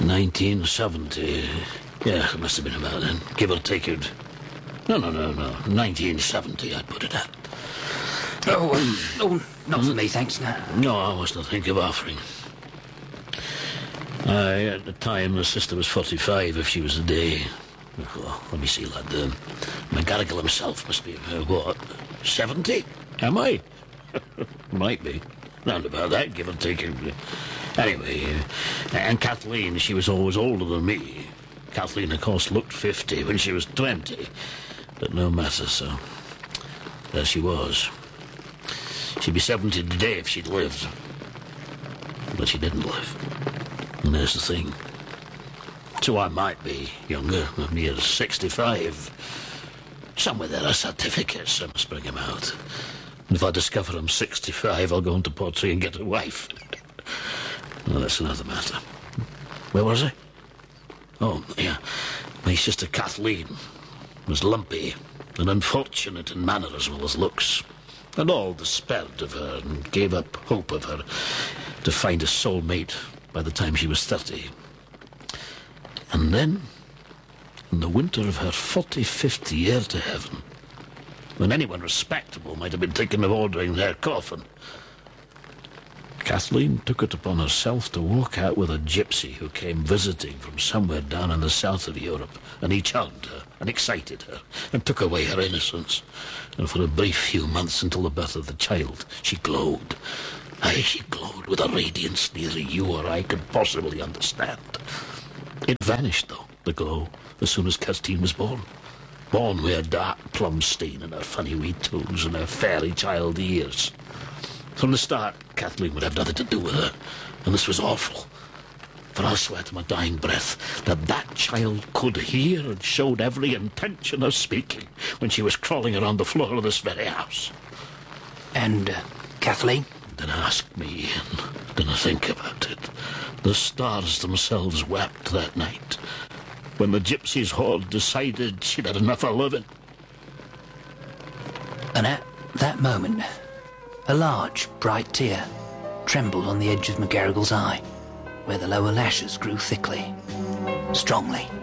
1970. Yeah, it must have been about then. Give or take it. No. 1970, I'd put it at. Oh, not for me, thanks, no. No, I was not thinking of offering. At the time, my sister was 45 if she was a day. Oh, let me see, lad. McGarrigle himself must be, 70? Am I? Might be. Round about that, give or take. Anyway, and Kathleen, she was always older than me. Kathleen, of course, looked 50 when she was 20. But no matter, so there she was. She'd be 70 today if she'd lived. But she didn't live. And there's the thing. So I might be younger, near 65. Somewhere there are certificates, I must bring them out. And if I discover I'm 65, I'll go into Portree and get a wife. Well, that's another matter. Where was I? Oh, yeah. My sister Kathleen was lumpy and unfortunate in manner as well as looks. And all despaired of her and gave up hope of her to find a soulmate by the time she was 30. And then, in the winter of her 45th year to heaven, when anyone respectable might have been thinking of ordering their coffin, Kathleen took it upon herself to walk out with a gypsy who came visiting from somewhere down in the south of Europe, and he charmed her and excited her and took away her innocence. And for a brief few months until the birth of the child, she glowed. Aye, she glowed with a radiance neither you or I could possibly understand. It vanished, though, the glow, as soon as Kirstine was born. Born with a dark plum stain in her funny wee toes and her fairy child ears. From the start, Kathleen would have nothing to do with her, and this was awful. For I swear to my dying breath that child could hear and showed every intention of speaking when she was crawling around the floor of this very house. And, Kathleen? Then ask me, and then think about it. The stars themselves wept that night, when the gypsy's horde decided she'd had enough of living. And at that moment, a large, bright tear trembled on the edge of McGarrigle's eye, where the lower lashes grew thickly, strongly.